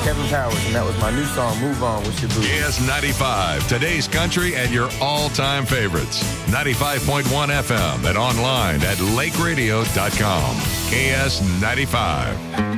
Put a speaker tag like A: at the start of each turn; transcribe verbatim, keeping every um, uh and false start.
A: Kevin Powers, and that was my new song, Move On with Shabu.
B: K S ninety-five, today's country and your all-time favorites. ninety-five point one F M and online at lake radio dot com. K S ninety-five.